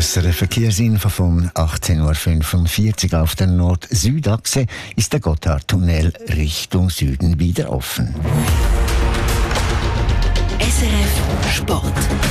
grösseren Verkehrsinfo von 18.45 Uhr auf der Nord-Süd-Achse ist der Gotthardtunnel Richtung Süden wieder offen. SRF Sport.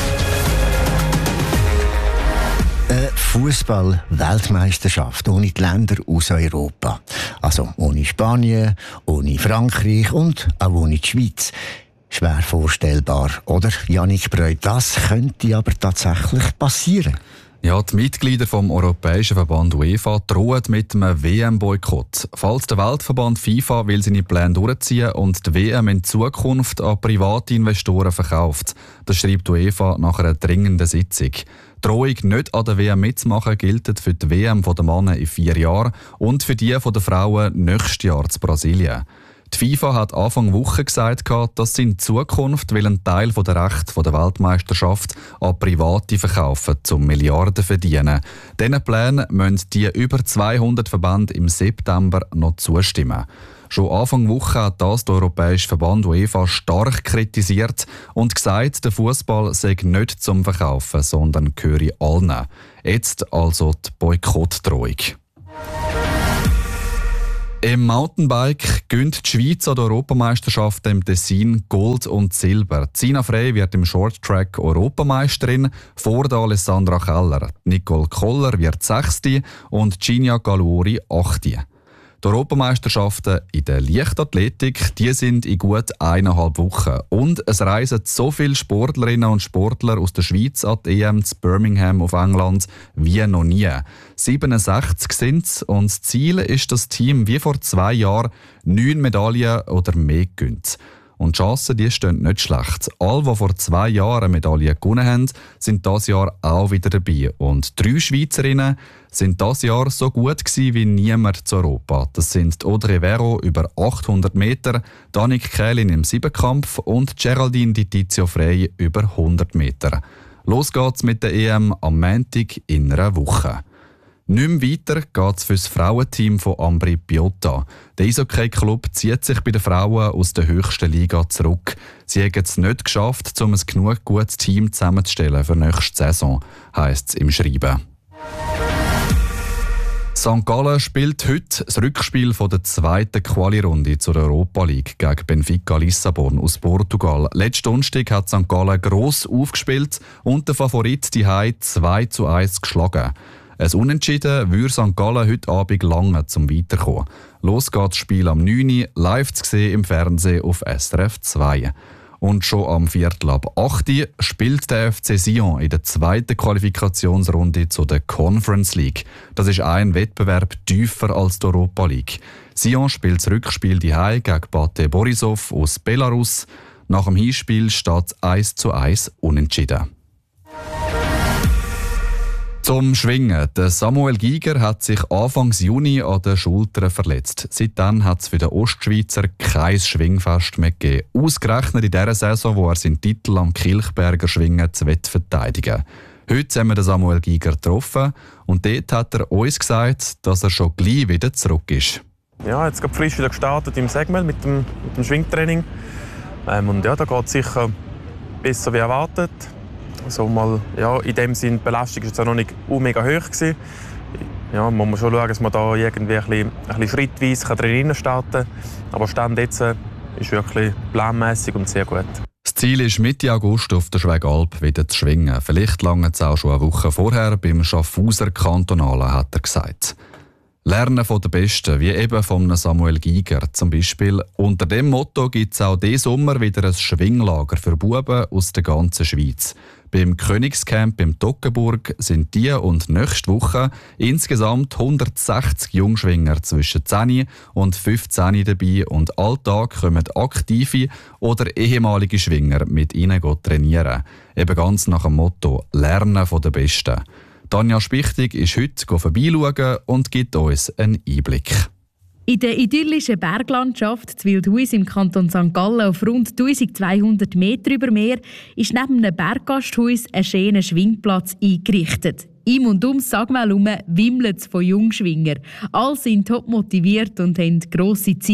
Eine Fußball-Weltmeisterschaft ohne die Länder aus Europa. Also ohne Spanien, ohne Frankreich und auch ohne die Schweiz. Schwer vorstellbar, oder? Jannik Breu, das könnte aber tatsächlich passieren. Ja, die Mitglieder vom Europäischen Verband UEFA drohen mit einem WM-Boykott. Falls der Weltverband FIFA will seine Pläne durchziehen und die WM in Zukunft an private Investoren verkauft. Das schreibt die UEFA nach einer dringenden Sitzung. Die Drohung, nicht an der WM mitzumachen, gilt für die WM der Männer in 4 Jahren und für die der Frauen nächstes Jahr in Brasilien. Die FIFA hat Anfang Woche gesagt, dass sie in Zukunft einen Teil der Rechte der Weltmeisterschaft an Private verkaufen, um Milliarden zu verdienen. Diesen Plänen müssen die über 200 Verbände im September noch zustimmen. Schon Anfang Woche hat das der Europäische Verband UEFA stark kritisiert und gesagt, der Fußball sei nicht zum Verkaufen, sondern gehöre allen. Jetzt also die Boykottdrohung. Im Mountainbike gönnt die Schweiz an der Europameisterschaft im Tessin Gold und Silber. Zina Frey wird im Shorttrack Europameisterin vor der Alessandra Keller. Nicole Koller wird 6. und Ginia Galuori 8. Die Europameisterschaften in der Leichtathletik, die sind in gut 1,5 Wochen. Und es reisen so viele Sportlerinnen und Sportler aus der Schweiz an die EM zu Birmingham auf England wie noch nie. 67 sind es und das Ziel ist, dass das Team wie vor 2 Jahren 9 Medaillen oder mehr gewinnt. Und die Chancen, die stehen nicht schlecht. Alle, die vor 2 Jahren eine Medaille gewonnen haben, sind dieses Jahr auch wieder dabei. Und 3 Schweizerinnen sind dieses Jahr so gut gewesen wie niemand zu Europa. Das sind Audrey Vero über 800 Meter, Danik Kählin im Siebenkampf und Geraldine Di Tizio Frey über 100 Meter. Los geht's mit der EM am Montag in einer Woche. Nicht mehr weiter geht es für das Frauenteam von Ambri Piotta. Der Eishockey-Club zieht sich bei den Frauen aus der höchsten Liga zurück. Sie haben es nicht geschafft, um ein genug gutes Team zusammenzustellen für nächste Saison, heisst es im Schreiben. St. Gallen spielt heute das Rückspiel der 2. Quali-Runde zur Europa League gegen Benfica Lissabon aus Portugal. Letzten Donnerstag hat St. Gallen gross aufgespielt und der Favorit die 2:1 geschlagen. Ein Unentschieden würde St. Gallen heute Abend lange zum Weiterkommen. Los geht das Spiel am 9 Uhr, live zu sehen im Fernsehen auf SRF 2. Und schon am 7:15 Uhr spielt der FC Sion in der 2. Qualifikationsrunde zu der Conference League. Das ist ein Wettbewerb tiefer als die Europa League. Sion spielt das Rückspiel daheim gegen Bate Borisov aus Belarus. Nach dem Hinspiel steht es 1:1 unentschieden. Zum Schwingen. Der Samuel Giger hat sich Anfang Juni an den Schultern verletzt. Seitdem hat es für den Ostschweizer kein Schwingfest mehr gegeben. Ausgerechnet in der Saison, wo er seinen Titel am Kilchberger Schwingen verteidigen will. Heute haben wir den Samuel Giger getroffen und dort hat er uns gesagt, dass er schon gleich wieder zurück ist. Ja, jetzt gerade frisch wieder gestartet im Segmel mit dem Schwingtraining. Und ja, da geht es sicher besser wie erwartet. Also mal, ja, in dem Sinne, die Belastung war jetzt auch noch nicht mega hoch gewesen. Ja, man muss schon schauen, dass man da irgendwie ein bisschen schrittweise drin starten kann. Aber Stand jetzt ist wirklich planmäßig und sehr gut. Das Ziel ist, Mitte August auf der Schwegalp wieder zu schwingen. Vielleicht lange es auch schon eine Woche vorher beim Schaffhauser Kantonalen, hat er gesagt. Lernen von den Besten, wie eben von Samuel Giger zum Beispiel. Unter dem Motto gibt es auch diesen Sommer wieder ein Schwinglager für Buben aus der ganzen Schweiz. Beim Königscamp im Toggenburg sind die und nächste Woche insgesamt 160 Jungschwinger zwischen 10 und 15 dabei und alltag kommen aktive oder ehemalige Schwinger mit ihnen trainieren. Eben ganz nach dem Motto «Lernen von den Besten». Tanja Spichtig ist heute vorbeischauen und gibt uns einen Einblick. In der idyllischen Berglandschaft zu Wildhuis im Kanton St. Gallen auf rund 1200 Meter über Meer ist neben einem Berggasthaus ein schöner Schwingplatz eingerichtet. Im und ums Sagmel herum wimmelt es von Jungschwingern. Alle sind top motiviert und haben grosse Ziele.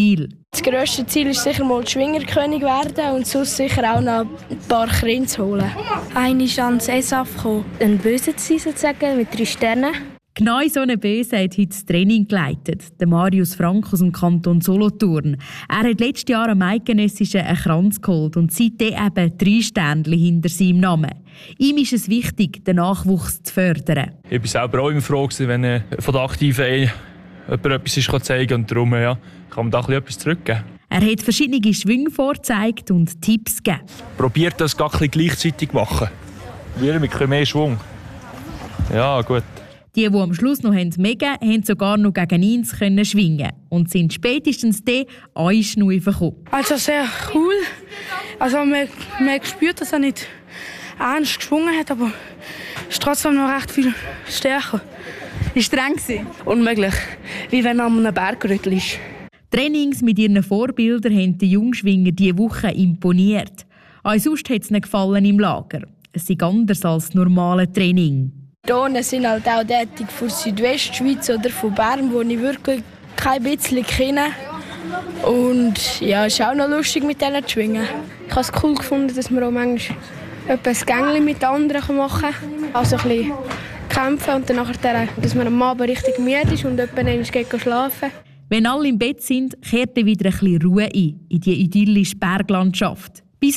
Das grösste Ziel ist sicher mal Schwingerkönig werden und sonst sicher auch noch ein paar Kinder zu holen. Eine ist ans ESAF gekommen. Ein Böse zu sein, sozusagen, mit 3 Sternen. Genau so eine Böse hat heute das Training geleitet. Der Marius Frank aus dem Kanton Solothurn. Er hat letztes Jahr am Eidgenössischen einen Kranz geholt und seitdem eben 3 Sternchen hinter seinem Namen. Ihm ist es wichtig, den Nachwuchs zu fördern. Ich war selber auch immer froh, wenn von der Aktiven jemand etwas zeigen kann und darum kann man da etwas zurückgeben. Er hat verschiedene Schwünge vorgezeigt und Tipps gegeben. Probiert das gar gleichzeitig machen. Wir mit mehr Schwung. Ja, gut. Die am Schluss noch mega haben sogar noch gegen 1 können schwingen und sind spätestens dann einschnaufen gekommen. Also sehr cool. Also man spürt, dass er nicht ernst geschwungen hat, aber es ist trotzdem noch recht viel stärker. War streng? Unmöglich. Wie wenn man an einem Bergrüttel ist. Trainings mit ihren Vorbildern haben die Jungschwinger diese Woche imponiert. Auch sonst hat es ihnen gefallen im Lager. Es ist anders als das normale Training. Hier sind halt auch tätig für Südwestschweiz oder von Bern, wo ich wirklich kein bisschen kenne. Und ja, es ist auch noch lustig, mit denen zu schwingen. Ich habe es cool gefunden, dass man auch manchmal ein Gängchen mit anderen machen kann. Also ein bisschen kämpfen und dann nachher, dass man am Abend richtig müde ist und jemand geht schlafen. Wenn alle im Bett sind, kehrt wieder ein bisschen Ruhe ein in die idyllische Berglandschaft.